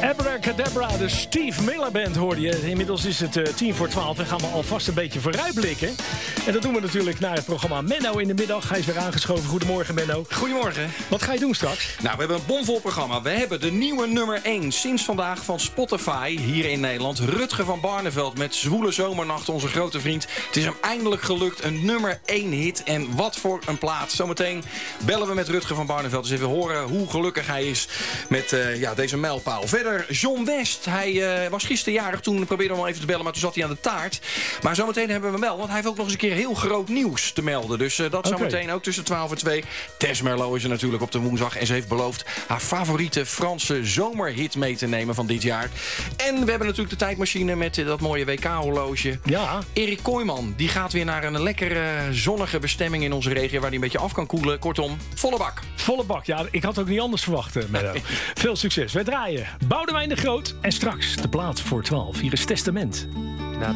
Abracadabra, de Steve Miller Band hoorde je. Inmiddels is het 11:10 en gaan we alvast een beetje vooruitblikken. En dat doen we natuurlijk naar het programma Menno in de middag. Hij is weer aangeschoven. Goedemorgen, Menno. Goedemorgen. Wat ga je doen straks? Nou, we hebben een bomvol programma. We hebben de nieuwe nummer 1 sinds vandaag van Spotify hier in Nederland. Rutger van Barneveld met Zwoele Zomernacht, onze grote vriend. Het is hem eindelijk gelukt, een nummer 1 hit. En wat voor een plaat. Zometeen bellen we met Rutger van Barneveld. Dus even horen hoe gelukkig hij is met deze mijlpaal. Verder John West. Hij was gisteren jarig, toen probeerde we hem even te bellen, maar toen zat hij aan de taart. Maar zometeen hebben we hem wel, want hij heeft ook nog eens een keer heel groot nieuws te melden. Dus dat zometeen ook tussen 12 en 2. Tess Merlot is er natuurlijk op de woensdag. En ze heeft beloofd haar favoriete Franse zomerhit mee te nemen van dit jaar. En we hebben natuurlijk de tijdmachine met dat mooie WK-horloge. Ja. Erik Kooijman, die gaat weer naar een lekkere zonnige bestemming in onze regio, waar hij een beetje af kan koelen. Kortom, volle bak. Volle bak, ja. Ik had ook niet anders verwacht, Menno. Veel succes. Wij draaien Boudewijn de Groot. En straks de plaat voor 12. Hier is Testament.